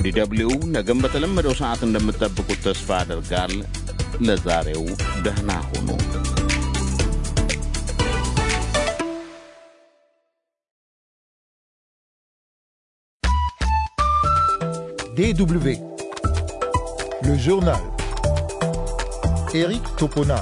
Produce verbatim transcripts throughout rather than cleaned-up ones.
ዲደብሊው ነገም በተለመደው ሰዓት እንደምትጠብቁት ተስፋ አደርጋል። ለዛሬው ደህና ሁኑ። D W, le journal. Eric Topona.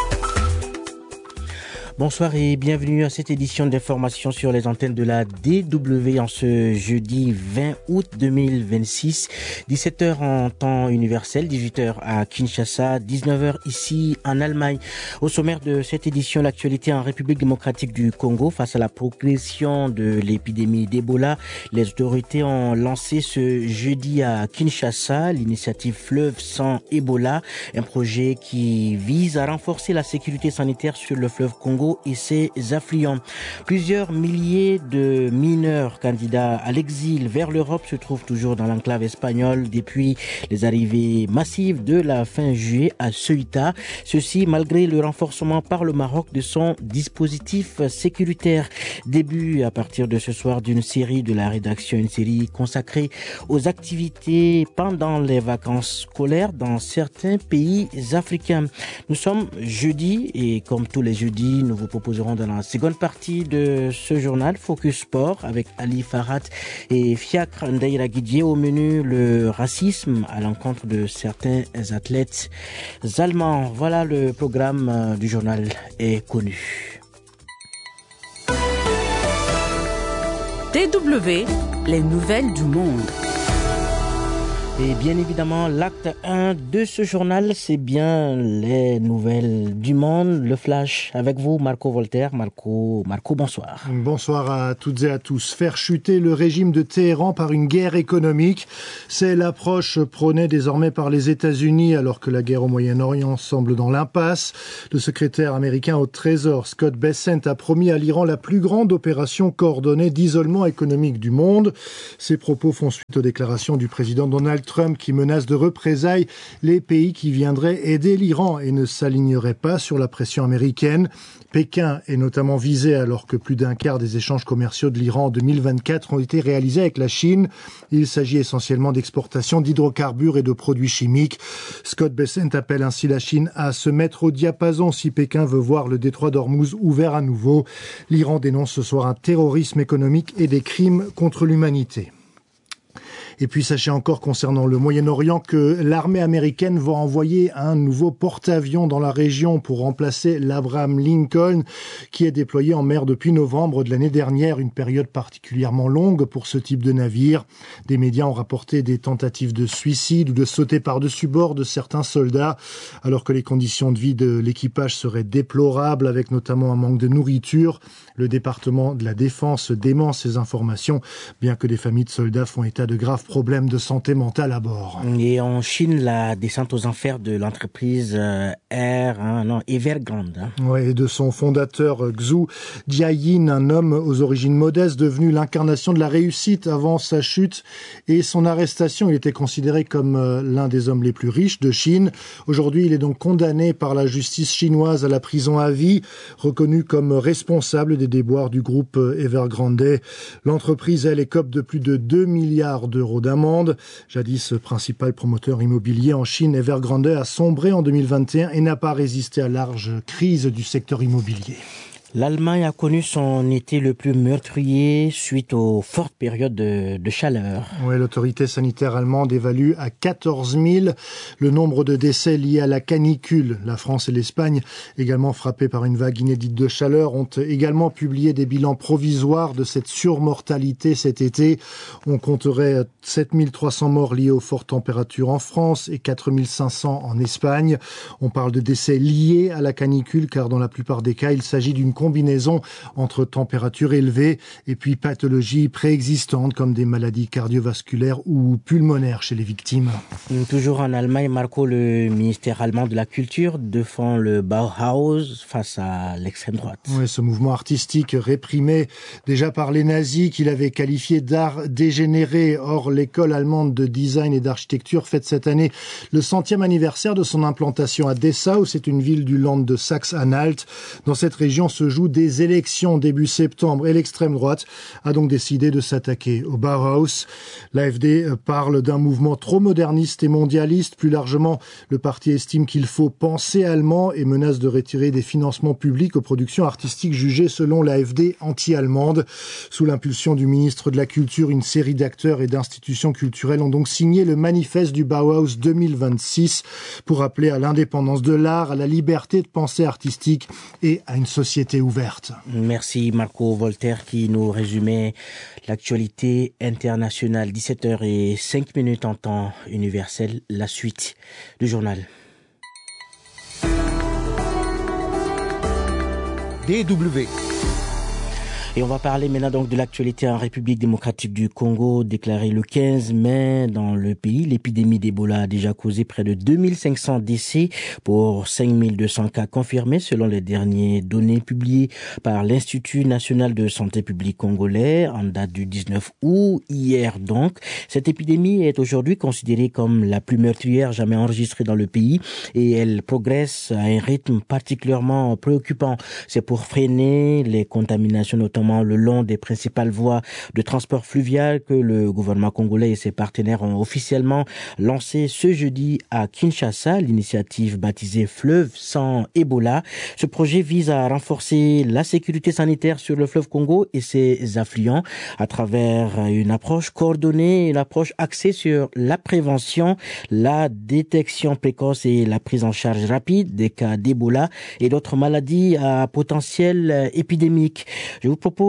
Bonsoir et bienvenue à cette édition d'information sur les antennes de la D W en ce jeudi vingt août deux mille vingt-six, dix-sept heures en temps universel, dix-huit heures à Kinshasa, dix-neuf heures ici en Allemagne. Au sommaire de cette édition, l'actualité en République démocratique du Congo face à la progression de l'épidémie d'Ebola. Les autorités ont lancé ce jeudi à Kinshasa l'initiative Fleuve sans Ebola, un projet qui vise à renforcer la sécurité sanitaire sur le fleuve Congo et ses affluents. Plusieurs milliers de mineurs candidats à l'exil vers l'Europe se trouvent toujours dans l'enclave espagnole depuis les arrivées massives de la fin juillet à Ceuta. Ceci malgré le renforcement par le Maroc de son dispositif sécuritaire. Début à partir de ce soir d'une série de la rédaction, une série consacrée aux activités pendant les vacances scolaires dans certains pays africains. Nous sommes jeudi et comme tous les jeudis, nous vous proposerons dans la seconde partie de ce journal Focus Sport avec Ali Farhat et Fiacre Ndaïra Guidier. Au menu, le racisme à l'encontre de certains athlètes allemands. Voilà, le programme du journal est connu. D W, les nouvelles du monde. Et bien évidemment, l'acte un de ce journal, c'est bien les nouvelles du monde, le flash. Avec vous, Marco Voltaire. Marco, Marco, bonsoir. Bonsoir à toutes et à tous. Faire chuter le régime de Téhéran par une guerre économique, c'est l'approche prônée désormais par les États-Unis alors que la guerre au Moyen-Orient semble dans l'impasse. Le secrétaire américain au Trésor, Scott Bessent, a promis à l'Iran la plus grande opération coordonnée d'isolement économique du monde. Ces propos font suite aux déclarations du président Donald Trump qui menace de représailles les pays qui viendraient aider l'Iran et ne s'aligneraient pas sur la pression américaine. Pékin est notamment visé alors que plus d'un quart des échanges commerciaux de l'Iran en deux mille vingt-quatre ont été réalisés avec la Chine. Il s'agit essentiellement d'exportation d'hydrocarbures et de produits chimiques. Scott Bessent appelle ainsi la Chine à se mettre au diapason si Pékin veut voir le détroit d'Ormuz ouvert à nouveau. L'Iran dénonce ce soir un terrorisme économique et des crimes contre l'humanité. Et puis sachez encore concernant le Moyen-Orient que l'armée américaine va envoyer un nouveau porte-avions dans la région pour remplacer l'Abraham Lincoln qui est déployé en mer depuis novembre de l'année dernière, une période particulièrement longue pour ce type de navire. Des médias ont rapporté des tentatives de suicide ou de sauter par-dessus bord de certains soldats alors que les conditions de vie de l'équipage seraient déplorables avec notamment un manque de nourriture. Le département de la Défense dément ces informations bien que des familles de soldats font état de graves problèmes de santé mentale à bord. Et en Chine, la descente aux enfers de l'entreprise euh, Air, hein, non, Evergrande. Hein. Oui, et de son fondateur Xu Jiayin, un homme aux origines modestes devenu l'incarnation de la réussite avant sa chute et son arrestation. Il était considéré comme euh, l'un des hommes les plus riches de Chine. Aujourd'hui, il est donc condamné par la justice chinoise à la prison à vie, reconnu comme responsable des déboires du groupe Evergrande. L'entreprise, elle, écope de plus de deux milliards d'euros d'amende. Jadis principal promoteur immobilier en Chine, Evergrande a sombré en deux mille vingt et un et n'a pas résisté à la large crise du secteur immobilier. L'Allemagne a connu son été le plus meurtrier suite aux fortes périodes de, de chaleur. Oui, l'autorité sanitaire allemande évalue à quatorze mille le nombre de décès liés à la canicule. La France et l'Espagne, également frappées par une vague inédite de chaleur, ont également publié des bilans provisoires de cette surmortalité cet été. On compterait sept mille trois cents morts liés aux fortes températures en France et quatre mille cinq cents en Espagne. On parle de décès liés à la canicule car dans la plupart des cas, il s'agit d'une combinaison entre température élevée et puis pathologies préexistantes comme des maladies cardiovasculaires ou pulmonaires chez les victimes. Toujours en Allemagne, Marco, le ministère allemand de la Culture défend le Bauhaus face à l'extrême droite. Oui, ce mouvement artistique réprimé déjà par les nazis qu'il avait qualifié d'art dégénéré. Or, l'école allemande de design et d'architecture fête cette année le centième anniversaire de son implantation à Dessau. C'est une ville du land de Saxe-Anhalt. Dans cette région se se jouent des élections début septembre et l'extrême droite a donc décidé de s'attaquer au Bauhaus. L'A F D parle d'un mouvement trop moderniste et mondialiste. Plus largement, le parti estime qu'il faut penser allemand et menace de retirer des financements publics aux productions artistiques jugées selon l'A F D anti-allemande. Sous l'impulsion du ministre de la Culture, une série d'acteurs et d'institutions culturelles ont donc signé le manifeste du Bauhaus deux mille vingt-six pour appeler à l'indépendance de l'art, à la liberté de pensée artistique et à une société ouverte. Merci Marco Voltaire qui nous résumait l'actualité internationale. dix-sept heures zéro cinq minutes en temps universel. La suite du journal. D W. Et on va parler maintenant donc de l'actualité en République démocratique du Congo. Déclaré le quinze mai dans le pays, l'épidémie d'Ebola a déjà causé près de deux mille cinq cents décès pour cinq mille deux cents cas confirmés selon les dernières données publiées par l'Institut national de santé publique congolais en date du dix-neuf août, hier donc. Cette épidémie est aujourd'hui considérée comme la plus meurtrière jamais enregistrée dans le pays et elle progresse à un rythme particulièrement préoccupant. C'est pour freiner les contaminations notamment le long des principales voies de transport fluvial que le gouvernement congolais et ses partenaires ont officiellement lancé ce jeudi à Kinshasa l'initiative baptisée Fleuve sans Ebola. Ce projet vise à renforcer la sécurité sanitaire sur le fleuve Congo et ses affluents à travers une approche coordonnée, une approche axée sur la prévention, la détection précoce et la prise en charge rapide des cas d'Ebola et d'autres maladies à potentiel épidémique. Je vous propose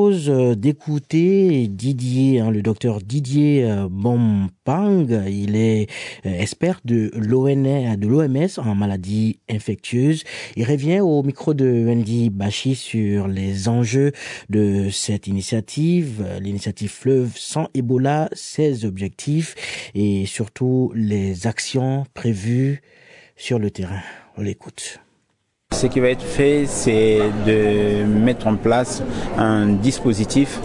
d'écouter Didier, hein, le docteur Didier Bompang. Il est expert de l'O N de l'O M S en maladies infectieuses. Il revient au micro de Wendy Bachi sur les enjeux de cette initiative, l'initiative Fleuve sans Ebola, ses objectifs et surtout les actions prévues sur le terrain. On l'écoute. Ce qui va être fait, c'est de mettre en place un dispositif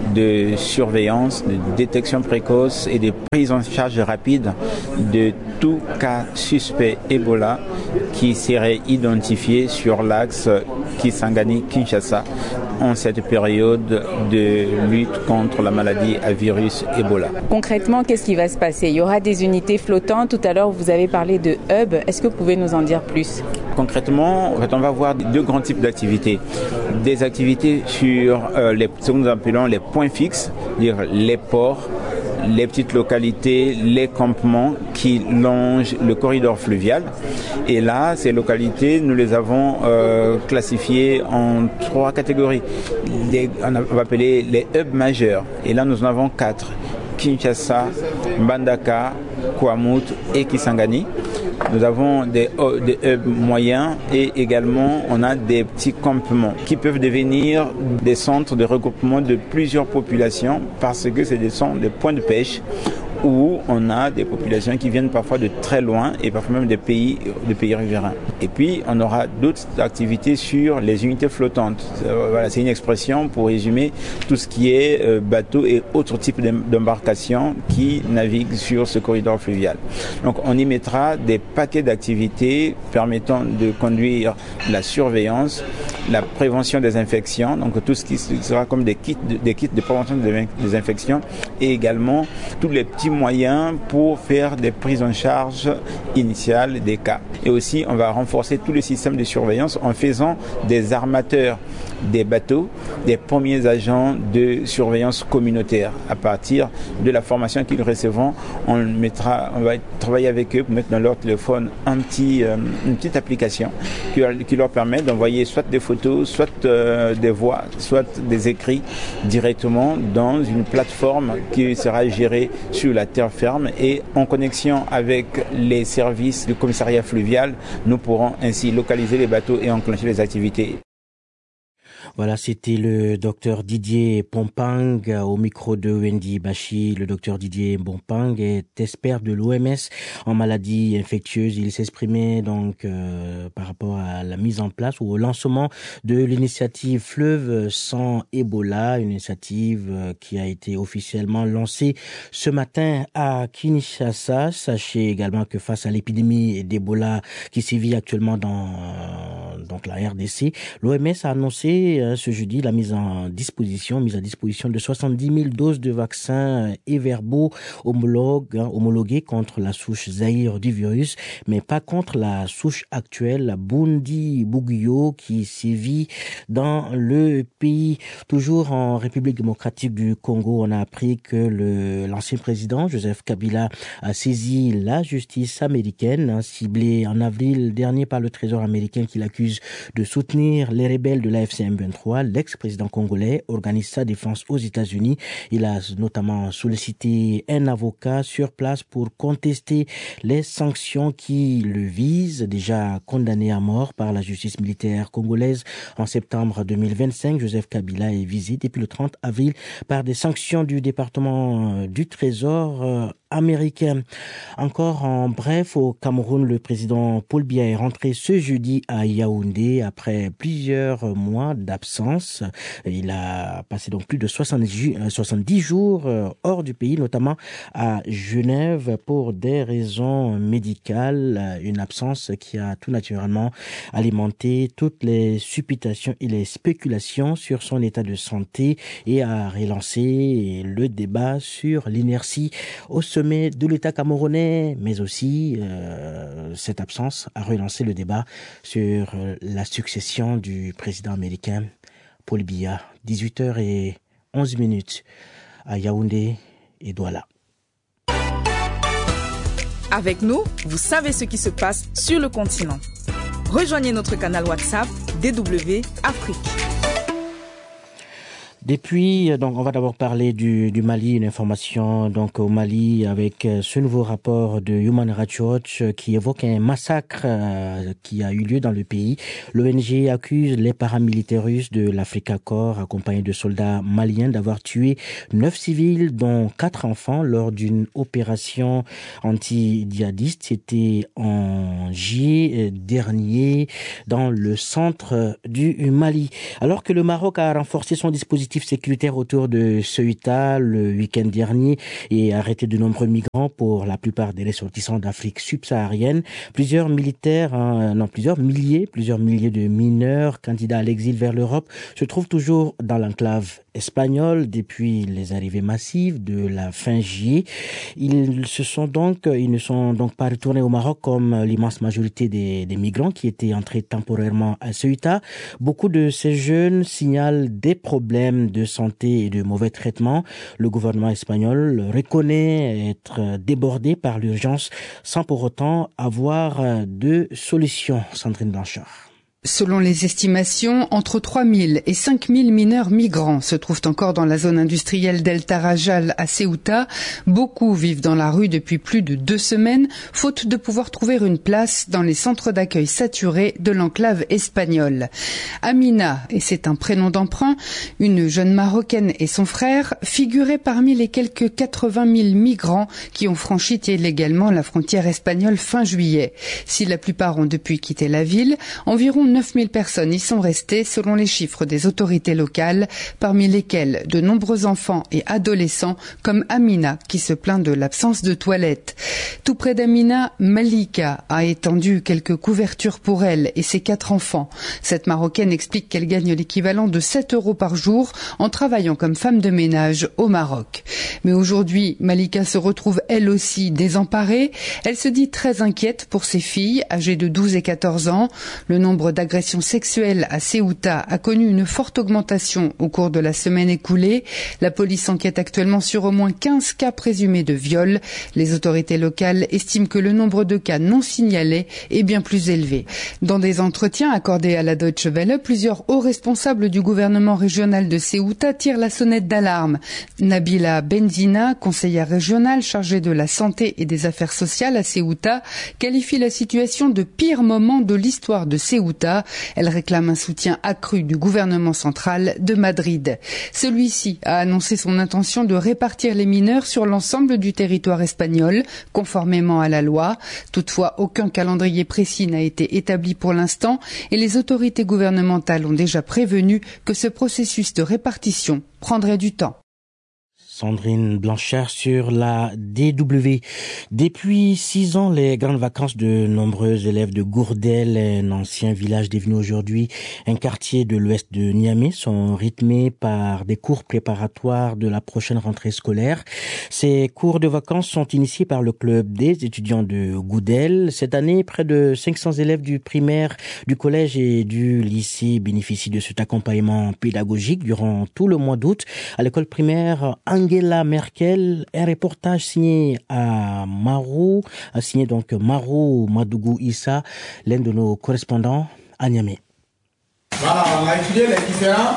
de surveillance, de détection précoce et de prise en charge rapide de tout cas suspect Ebola qui serait identifié sur l'axe Kisangani-Kinshasa en cette période de lutte contre la maladie à virus Ebola. Concrètement, qu'est-ce qui va se passer? Il y aura des unités flottantes. Tout à l'heure, vous avez parlé de hub. Est-ce que vous pouvez nous en dire plus? Concrètement, en fait, on va avoir deux grands types d'activités. Des activités sur euh, les, ce que nous appelons les points fixes, c'est-à-dire les ports, les petites localités, les campements qui longent le corridor fluvial. Et là, ces localités, nous les avons euh, classifiées en trois catégories. Des, on va appeler les hubs majeurs. Et là, nous en avons quatre. Kinshasa, Mbandaka, Kwamut et Kisangani. Nous avons des, des hubs moyens et également on a des petits campements qui peuvent devenir des centres de regroupement de plusieurs populations parce que c'est des centres de points de pêche où on a des populations qui viennent parfois de très loin et parfois même des pays, des pays riverains. Et puis, on aura d'autres activités sur les unités flottantes. Voilà, c'est une expression pour résumer tout ce qui est euh, bateau et autres types d'embarcations qui naviguent sur ce corridor fluvial. Donc, on y mettra des paquets d'activités permettant de conduire la surveillance, la prévention des infections, donc tout ce qui sera comme des kits de, des kits de prévention des infections et également tous les petits moyens pour faire des prises en charge initiales des cas. Et aussi, on va renforcer tout le système de surveillance en faisant des armateurs des bateaux, des premiers agents de surveillance communautaire. À partir de la formation qu'ils recevront, on mettra, on va travailler avec eux pour mettre dans leur téléphone un petit, euh, une petite application qui, qui leur permet d'envoyer soit des photos, soit euh, des voix, soit des écrits directement dans une plateforme qui sera gérée sur la terre ferme et en connexion avec les services du commissariat fluvial, nous pourrons ainsi localiser les bateaux et enclencher les activités. Voilà, c'était le docteur Didier Bompang au micro de Wendy Bachi. Le docteur Didier Bompang est expert de l'O M S en maladies infectieuses. Il s'exprimait donc euh, par rapport à la mise en place ou au lancement de l'initiative Fleuve sans Ebola, une initiative euh, qui a été officiellement lancée ce matin à Kinshasa. Sachez également que face à l'épidémie d'Ebola qui sévit actuellement dans, dans donc la R D C. L'O M S a annoncé euh, ce jeudi la mise en disposition, mise à disposition de soixante-dix mille doses de vaccins Everbo homologues, hein, homologués contre la souche Zaïre du virus, mais pas contre la souche actuelle, la Bundi-Bugyo, qui sévit dans le pays. Toujours en République démocratique du Congo, on a appris que le, l'ancien président Joseph Kabila a saisi la justice américaine, hein, ciblée en avril dernier par le Trésor américain qui l'accuse de soutenir les rebelles de l'A F C M vingt-trois. L'ex-président congolais organise sa défense aux États-Unis. Il a notamment sollicité un avocat sur place pour contester les sanctions qui le visent, déjà condamné à mort par la justice militaire congolaise en septembre deux mille vingt-cinq. Joseph Kabila est visé depuis le trente avril par des sanctions du département du Trésor américain. Encore en bref, au Cameroun, le président Paul Biya est rentré ce jeudi à Yaoundé après plusieurs mois d'absence. Il a passé donc plus de soixante-dix jours hors du pays, notamment à Genève pour des raisons médicales. Une absence qui a tout naturellement alimenté toutes les supputations et les spéculations sur son état de santé et a relancé le débat sur l'inertie au sommet de l'État camerounais, mais aussi euh, cette absence a relancé le débat sur euh, la succession du président américain Paul Biya. dix-huit heures onze minutes à Yaoundé et Douala. Avec nous, vous savez ce qui se passe sur le continent. Rejoignez notre canal WhatsApp D W Afrique. Depuis, donc, on va d'abord parler du, du Mali, une information, donc, au Mali, avec ce nouveau rapport de Human Rights Watch qui évoque un massacre euh, qui a eu lieu dans le pays. L'O N G accuse les paramilitaires russes de l'Africa Corps, accompagnés de soldats maliens, d'avoir tué neuf civils, dont quatre enfants, lors d'une opération anti-djihadiste. C'était en juillet dernier, dans le centre du Mali. Alors que le Maroc a renforcé son dispositif sécuritaire autour de Ceuta le week-end dernier et arrêté de nombreux migrants, pour la plupart des ressortissants d'Afrique subsaharienne. Plusieurs militaires, hein, non, plusieurs milliers, plusieurs milliers de mineurs candidats à l'exil vers l'Europe se trouvent toujours dans l'enclave espagnole depuis les arrivées massives de la fin juillet. Ils se sont donc, ils ne sont donc pas retournés au Maroc comme l'immense majorité des, des migrants qui étaient entrés temporairement à Ceuta. Beaucoup de ces jeunes signalent des problèmes de santé et de mauvais traitements. Le gouvernement espagnol reconnaît être débordé par l'urgence sans pour autant avoir de solution. Sandrine Blanchard. Selon les estimations, entre trois mille et cinq mille mineurs migrants se trouvent encore dans la zone industrielle d'El Tarajal à Ceuta. Beaucoup vivent dans la rue depuis plus de deux semaines, faute de pouvoir trouver une place dans les centres d'accueil saturés de l'enclave espagnole. Amina, et c'est un prénom d'emprunt, une jeune Marocaine et son frère, figuraient parmi les quelques quatre-vingt mille migrants qui ont franchi illégalement la frontière espagnole fin juillet. Si la plupart ont depuis quitté la ville, environ neuf mille personnes y sont restées selon les chiffres des autorités locales, parmi lesquelles de nombreux enfants et adolescents comme Amina qui se plaint de l'absence de toilettes. Tout près d'Amina, Malika a étendu quelques couvertures pour elle et ses quatre enfants. Cette Marocaine explique qu'elle gagne l'équivalent de sept euros par jour en travaillant comme femme de ménage au Maroc. Mais aujourd'hui, Malika se retrouve elle aussi désemparée. Elle se dit très inquiète pour ses filles âgées de douze et quatorze ans. Le nombre d'agressions sexuelles à Ceuta a connu une forte augmentation au cours de la semaine écoulée. La police enquête actuellement sur au moins quinze cas présumés de viol. Les autorités locales estiment que le nombre de cas non signalés est bien plus élevé. Dans des entretiens accordés à la Deutsche Welle, plusieurs hauts responsables du gouvernement régional de Ceuta tirent la sonnette d'alarme. Nabila Benzina, conseillère régionale chargée de la santé et des affaires sociales à Ceuta, qualifie la situation de pire moment de l'histoire de Ceuta. Elle réclame un soutien accru du gouvernement central de Madrid. Celui-ci a annoncé son intention de répartir les mineurs sur l'ensemble du territoire espagnol, conformément à la loi. Toutefois, aucun calendrier précis n'a été établi pour l'instant et les autorités gouvernementales ont déjà prévenu que ce processus de répartition prendrait du temps. Sandrine Blanchard sur la D W. Depuis six ans, les grandes vacances de nombreux élèves de Gourdel, un ancien village devenu aujourd'hui un quartier de l'ouest de Niamey, sont rythmées par des cours préparatoires de la prochaine rentrée scolaire. Ces cours de vacances sont initiés par le club des étudiants de Gourdel. Cette année, près de cinq cents élèves du primaire, du collège et du lycée bénéficient de cet accompagnement pédagogique durant tout le mois d'août à l'école primaire Angela Merkel. Un reportage signé à Marou, a signé donc Marou Madougou Issa, l'un de nos correspondants à Niamey. Voilà, on a étudié les différents.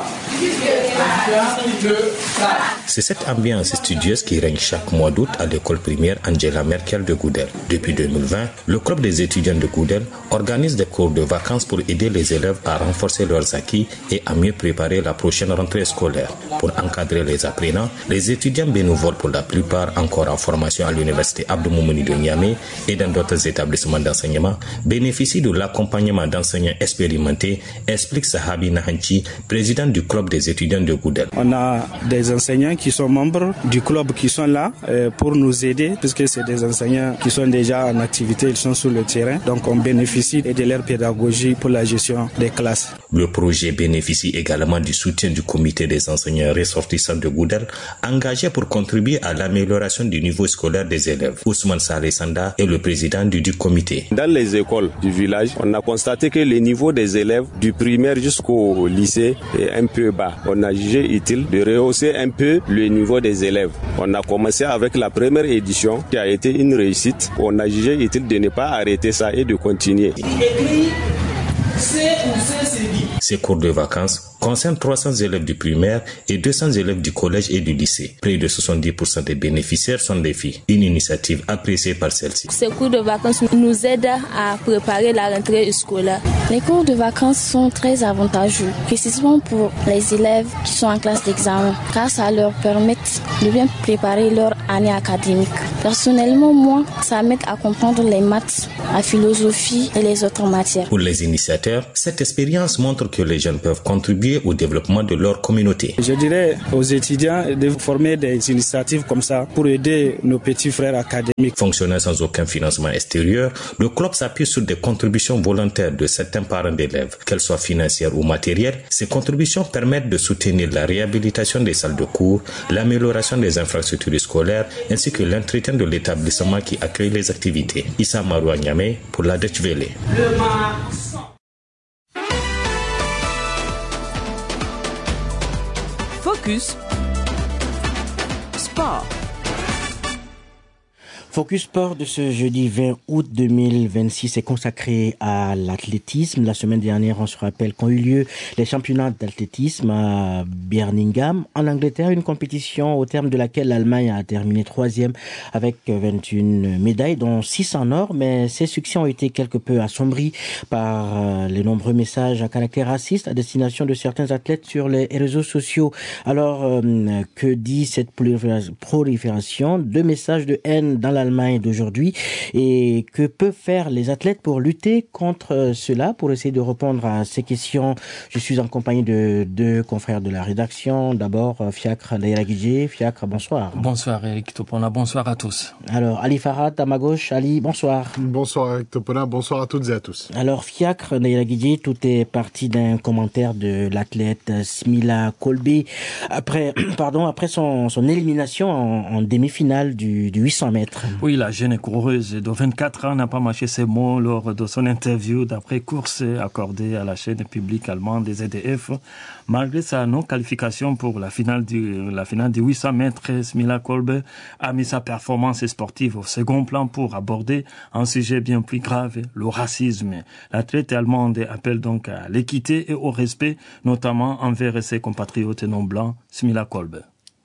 C'est cette ambiance studieuse qui règne chaque mois d'août à l'école primaire Angela Merkel de Gourdel. Depuis deux mille vingt, le club des étudiants de Gourdel organise des cours de vacances pour aider les élèves à renforcer leurs acquis et à mieux préparer la prochaine rentrée scolaire. Pour encadrer les apprenants, les étudiants bénévoles, pour la plupart encore en formation à l'université Abdou Moumouni de Niamey et dans d'autres établissements d'enseignement, bénéficient de l'accompagnement d'enseignants expérimentés, explique Sahabi Nahanchi, président du club des étudiants de Gourdel. On a des enseignants qui sont membres du club qui sont là euh, pour nous aider, puisque c'est des enseignants qui sont déjà en activité, ils sont sur le terrain, donc on bénéficie de leur pédagogie pour la gestion des classes. Le projet bénéficie également du soutien du comité des enseignants ressortissants de Gourdel, engagé pour contribuer à l'amélioration du niveau scolaire des élèves. Ousmane Saleh Sanda est le président du, du comité. Dans les écoles du village, on a constaté que le niveau des élèves du primaire jusqu'au lycée est un peu bas. On a jugé utile de rehausser un peu le niveau des élèves. On a commencé avec la première édition qui a été une réussite. On a jugé utile de ne pas arrêter ça et de continuer. Ces cours de vacances concernent trois cents élèves du primaire et deux cents élèves du collège et du lycée. Près de soixante-dix pour cent des bénéficiaires sont des filles. Une initiative appréciée par celle-ci. Ces cours de vacances nous aident à préparer la rentrée scolaire. Les cours de vacances sont très avantageux, précisément pour les élèves qui sont en classe d'examen, car ça leur permet de bien préparer leur année académique. Personnellement, moi, ça m'aide à comprendre les maths, la philosophie et les autres matières. Pour les initiateurs, cette expérience montre que les jeunes peuvent contribuer au développement de leur communauté. Je dirais aux étudiants de former des initiatives comme ça pour aider nos petits frères académiques. Fonctionnant sans aucun financement extérieur, le club s'appuie sur des contributions volontaires de certains parents d'élèves, qu'elles soient financières ou matérielles. Ces contributions permettent de soutenir la réhabilitation des salles de cours, l'amélioration des infrastructures scolaires ainsi que l'entretien de l'établissement qui accueille les activités. Issa Marou Niamey pour la Deutsche Welle. Focus Sport. Focus Sport de ce jeudi vingt août deux mille vingt-six est consacré à l'athlétisme. La semaine dernière, on se rappelle qu'ont eu lieu les championnats d'athlétisme à Birmingham, en Angleterre, une compétition au terme de laquelle l'Allemagne a terminé troisième avec vingt et une médailles, dont six en or, mais ces succès ont été quelque peu assombris par les nombreux messages à caractère raciste à destination de certains athlètes sur les réseaux sociaux. Alors, euh, que dit cette prolifération de messages de haine dans l'Allemagne d'aujourd'hui et que peuvent faire les athlètes pour lutter contre cela? Pour essayer de répondre à ces questions, je suis en compagnie de deux confrères de la rédaction. D'abord, Fiacre Daïragidje. Fiacre, bonsoir. Bonsoir Eric Topona, bonsoir à tous. Alors, Ali Farad à ma gauche. Ali, bonsoir. Bonsoir Eric Topona, bonsoir à toutes et à tous. Alors, Fiacre Daïragidje, tout est parti d'un commentaire de l'athlète Smila Kolbe après, pardon, après son, son élimination en, en demi-finale du, du huit cents mètres. Oui, la jeune coureuse de vingt-quatre ans n'a pas mâché ses mots lors de son interview d'après-course accordée à la chaîne publique allemande des Z D F. Malgré sa non-qualification pour la finale du, la finale du huit cents mètres, Smila Kolbe a mis sa performance sportive au second plan pour aborder un sujet bien plus grave, le racisme. L'athlète allemande appelle donc à l'équité et au respect, notamment envers ses compatriotes non blancs, Smila Kolbe.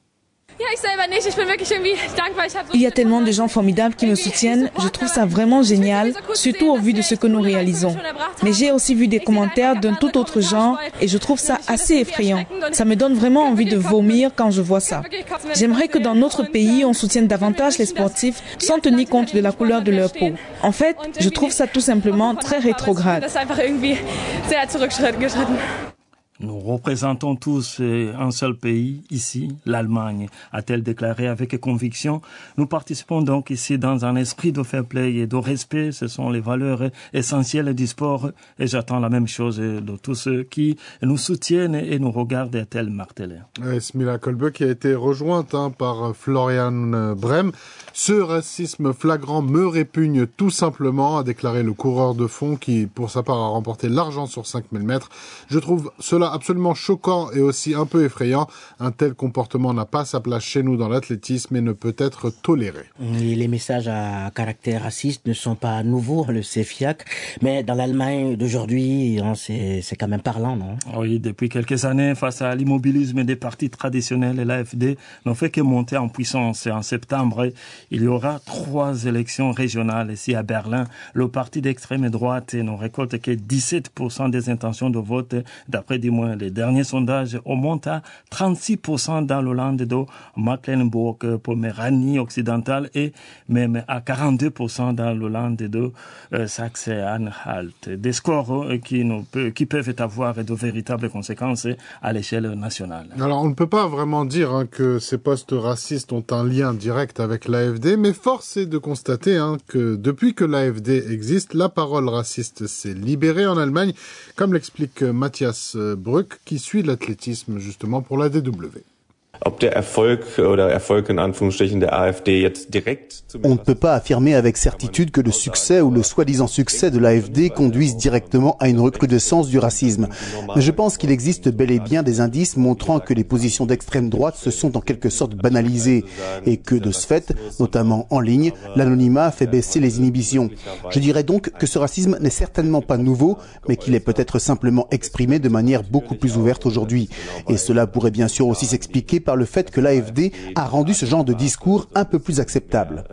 Il y a tellement de gens formidables qui me soutiennent. Je trouve ça vraiment génial, surtout au vu de ce que nous réalisons. Mais j'ai aussi vu des commentaires d'un tout autre genre et je trouve ça assez effrayant. Ça me donne vraiment envie de vomir quand je vois ça. J'aimerais que dans notre pays, on soutienne davantage les sportifs sans tenir compte de la couleur de leur peau. En fait, je trouve ça tout simplement très rétrograde. Nous représentons tous un seul pays, ici, l'Allemagne, a-t-elle déclaré avec conviction. Nous participons donc ici dans un esprit de fair play et de respect. Ce sont les valeurs essentielles du sport et j'attends la même chose de tous ceux qui nous soutiennent et nous regardent, a-t-elle martelé. Ouais, Smila Kolbe qui a été rejointe hein, par Florian Brem. Ce racisme flagrant me répugne tout simplement, a déclaré le coureur de fond qui, pour sa part, a remporté l'argent sur cinq mille mètres. Je trouve cela absolument choquant et aussi un peu effrayant. Un tel comportement n'a pas sa place chez nous dans l'athlétisme et ne peut être toléré. Et les messages à caractère raciste ne sont pas nouveaux, le C F I A C, mais dans l'Allemagne d'aujourd'hui, c'est, c'est quand même parlant, non? Oui, depuis quelques années, face à l'immobilisme des partis traditionnels, l'A F D n'ont fait que monter en puissance. En septembre, il y aura trois élections régionales ici à Berlin. Le parti d'extrême droite ne récolte que dix-sept pour cent des intentions de vote. D'après du moins les derniers sondages, on monte à trente-six pour cent dans le land de Mecklembourg-Poméranie occidentale et même à quarante-deux pour cent dans le land de euh, Saxe-Anhalt. Des scores euh, qui, ne peut, qui peuvent avoir de véritables conséquences à l'échelle nationale. Alors on ne peut pas vraiment dire hein, que ces postes racistes ont un lien direct avec l'A F D, mais force est de constater hein, que depuis que l'A F D existe, la parole raciste s'est libérée en Allemagne, comme l'explique Matthias Brück, qui suit l'athlétisme justement pour la D W. Ob der Erfolg oder Erfolg in Anführungsstrichen der AfD jetzt direkt. On ne peut pas affirmer avec certitude que le succès ou le soi-disant succès de l'A F D conduise directement à une recrudescence du racisme. Mais je pense qu'il existe bel et bien des indices montrant que les positions d'extrême droite se sont en quelque sorte banalisées et que de ce fait, notamment en ligne, l'anonymat fait baisser les inhibitions. Je dirais donc que ce racisme n'est certainement pas nouveau, mais qu'il est peut-être simplement exprimé de manière beaucoup plus ouverte aujourd'hui. Et cela pourrait bien sûr aussi s'expliquer par le fait que l'A F D a rendu ce genre de discours un peu plus acceptable.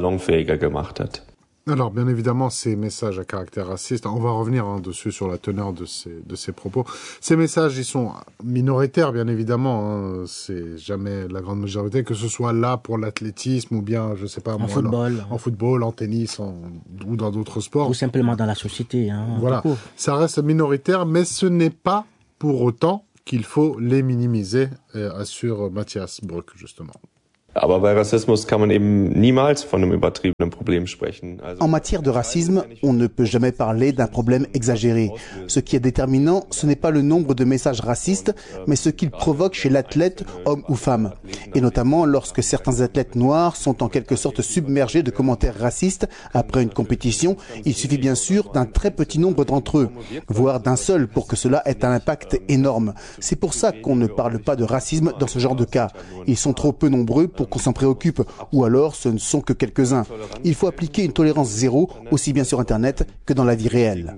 Alors, bien évidemment, ces messages à caractère raciste, on va revenir hein, dessus sur la teneur de ces, de ces propos. Ces messages, ils sont minoritaires, bien évidemment. Hein, c'est jamais la grande majorité, que ce soit là pour l'athlétisme ou bien, je sais pas, en moi, football, en, en football, en tennis, en, ou dans d'autres sports. Ou simplement dans la société. Hein, voilà, ça reste minoritaire, mais ce n'est pas pour autant qu'il faut les minimiser, euh, assure Matthias Brück, justement. Aber bei Rassismus kann man eben niemals von einem übertriebenen Problem sprechen. En matière de racisme, on ne peut jamais parler d'un problème exagéré. Ce qui est déterminant, ce n'est pas le nombre de messages racistes, mais ce qu'il provoque chez l'athlète, homme ou femme. Et notamment lorsque certains athlètes noirs sont en quelque sorte submergés de commentaires racistes après une compétition, il suffit bien sûr d'un très petit nombre d'entre eux, voire d'un seul pour que cela ait un impact énorme. C'est pour ça qu'on ne parle pas de racisme dans ce genre de cas. Ils sont trop peu nombreux pour qu'on s'en préoccupe, ou alors ce ne sont que quelques-uns. Il faut appliquer une tolérance zéro, aussi bien sur Internet que dans la vie réelle.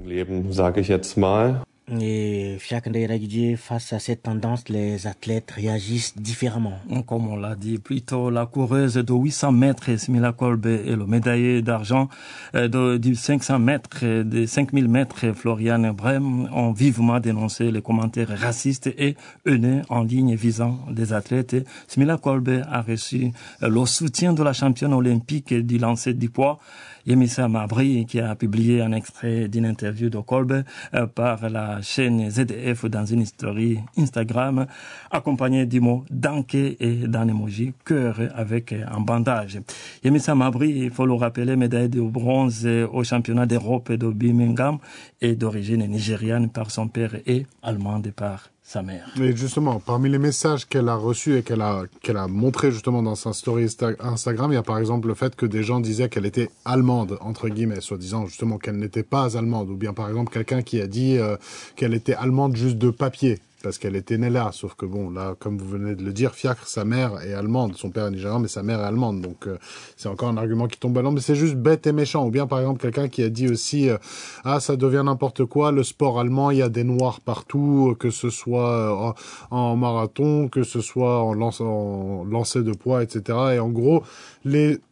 Et Fiacre Ndayiragije, face à cette tendance, les athlètes réagissent différemment. Comme on l'a dit plus tôt, la coureuse de huit cents mètres, Smila Kolbe, et le médaillé d'argent de, de cinq cents mètres, de cinq mille mètres, Florian Brem, ont vivement dénoncé les commentaires racistes et haineux en ligne visant des athlètes. Smila Kolbe a reçu le soutien de la championne olympique du lancer du poids, Yemissa Mabry, qui a publié un extrait d'une interview de Kolbe euh, par la chaîne Z D F dans une story Instagram, accompagnée du mot « danke » et d'un emoji « cœur » avec un bandage. Yemissa Mabry, il faut le rappeler, médaille de bronze au championnat d'Europe de Birmingham et d'origine nigériane par son père et allemande par sa mère. Et justement, parmi les messages qu'elle a reçus et qu'elle a, qu'elle a montré justement dans sa story Instagram, il y a par exemple le fait que des gens disaient qu'elle était allemande, entre guillemets, soi-disant justement qu'elle n'était pas allemande, ou bien par exemple quelqu'un qui a dit euh, qu'elle était allemande juste de papier, parce qu'elle était née là, sauf que bon, là, comme vous venez de le dire, Fiacre, sa mère est allemande, son père est nigérian, mais sa mère est allemande, donc euh, c'est encore un argument qui tombe à l'eau, mais c'est juste bête et méchant. Ou bien, par exemple, quelqu'un qui a dit aussi, euh, ah, ça devient n'importe quoi, le sport allemand, il y a des noirs partout, que ce soit en, en marathon, que ce soit en lance, en lancer de poids, et cetera. Et en gros, les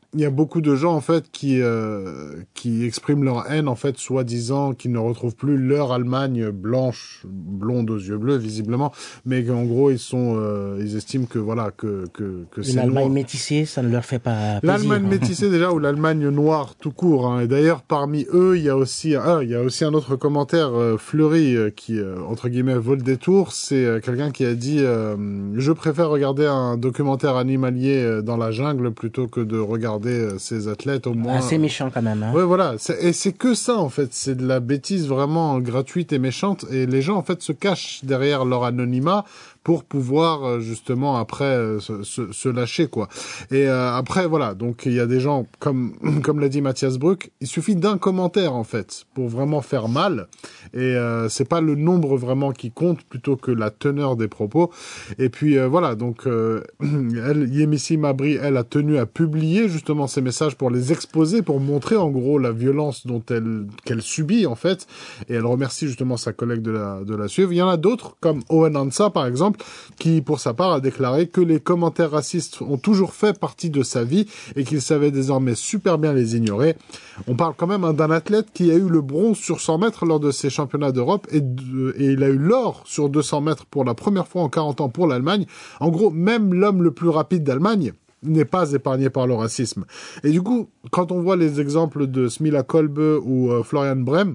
il y a beaucoup de gens en fait qui euh, qui expriment leur haine en fait, soi-disant qu'ils ne retrouvent plus leur Allemagne blanche, blonde aux yeux bleus visiblement, mais qu'en gros ils sont, euh, ils estiment que voilà que que que c'est l'Allemagne noir. métissée, ça ne leur fait pas plaisir. L'Allemagne hein. métissée déjà, ou l'Allemagne noire tout court. Hein. Et d'ailleurs parmi eux, il y a aussi ah, il y a aussi un autre commentaire euh, fleuri euh, qui euh, entre guillemets vaut le détour. C'est euh, quelqu'un qui a dit euh, je préfère regarder un documentaire animalier euh, dans la jungle plutôt que de regarder ces athlètes au moins. Assez méchant quand même. Hein. Ouais, voilà. C'est, et c'est que ça en fait. C'est de la bêtise vraiment gratuite et méchante. Et les gens en fait se cachent derrière leur anonymat pour pouvoir justement après se, se, se lâcher quoi. Et euh, après voilà, donc il y a des gens comme comme l'a dit Mathias Bruck, il suffit d'un commentaire en fait pour vraiment faire mal. Et euh, c'est pas le nombre vraiment qui compte plutôt que la teneur des propos. Et puis euh, voilà, donc euh, elle, Yémissi Mabry, elle a tenu à publier justement ces messages pour les exposer, pour montrer en gros la violence dont elle qu'elle subit en fait. Et elle remercie justement sa collègue de la de la suivre. Il y en a d'autres comme Owen Hansa par exemple, qui, pour sa part, a déclaré que les commentaires racistes ont toujours fait partie de sa vie et qu'il savait désormais super bien les ignorer. On parle quand même hein, d'un athlète qui a eu le bronze sur cent mètres lors de ces championnats d'Europe et, de, et il a eu l'or sur deux cents mètres pour la première fois en quarante ans pour l'Allemagne. En gros, même l'homme le plus rapide d'Allemagne n'est pas épargné par le racisme. Et du coup, quand on voit les exemples de Smilla Kolbe ou euh, Florian Brem,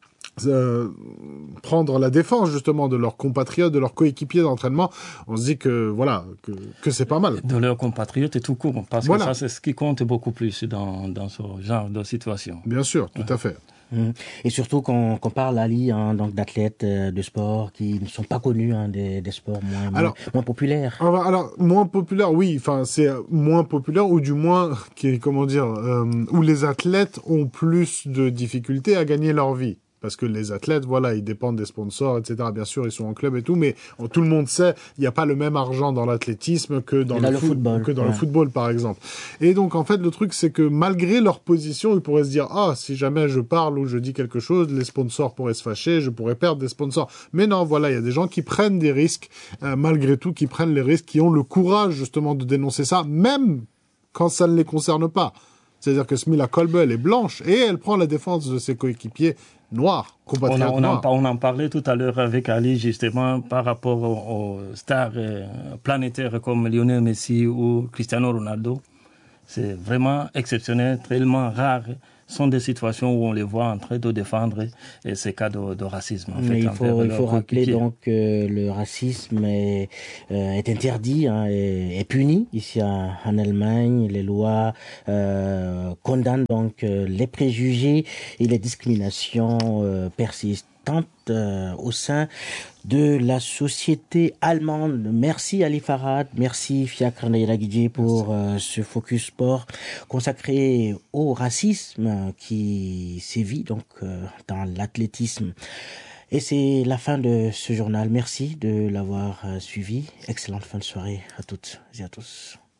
Euh, prendre la défense justement de leurs compatriotes, de leurs coéquipiers d'entraînement, on se dit que voilà que, que c'est pas mal. De leurs compatriotes et tout court, parce voilà. que ça c'est ce qui compte beaucoup plus dans, dans ce genre de situation. Bien sûr, tout ouais. à fait. Et surtout qu'on qu'on parle, Ali, hein, donc d'athlètes euh, de sport qui ne sont pas connus, hein, des, des sports moins, alors, moins, moins populaires. Alors, alors moins populaires, oui, enfin c'est moins populaire ou du moins qui, comment dire, euh, où les athlètes ont plus de difficultés à gagner leur vie. Parce que les athlètes, voilà, ils dépendent des sponsors, et cetera. Bien sûr, ils sont en club et tout, mais tout le monde sait, il n'y a pas le même argent dans l'athlétisme que dans, le, le foot, football, que dans ouais. le football, par exemple. Et donc, en fait, le truc, c'est que malgré leur position, ils pourraient se dire, ah, si jamais je parle ou je dis quelque chose, les sponsors pourraient se fâcher, je pourrais perdre des sponsors. Mais non, voilà, il y a des gens qui prennent des risques, euh, malgré tout, qui prennent les risques, qui ont le courage, justement, de dénoncer ça, même quand ça ne les concerne pas. C'est-à-dire que Smilla Kolbe, elle est blanche et elle prend la défense de ses coéquipiers noirs, compatriotes on, a, on, noirs. En, on en parlait tout à l'heure avec Ali, justement, par rapport aux, aux stars euh, planétaires comme Lionel Messi ou Cristiano Ronaldo. C'est vraiment exceptionnel, tellement rare. Ce sont des situations où on les voit en train de défendre et ces cas de, de racisme. En Mais fait, il faut, il faut rappeler donc que le racisme est, euh, est interdit, hein, est, est puni ici en, en Allemagne. Les lois euh, condamnent donc euh, les préjugés et les discriminations euh, persistantes euh, au sein de la société allemande. Merci Ali Farhad, merci Fiacre Naïragidje pour euh, ce focus sport consacré au racisme qui sévit donc euh, dans l'athlétisme. Et c'est la fin de ce journal. Merci de l'avoir euh, suivi. Excellente fin de soirée à toutes et à tous.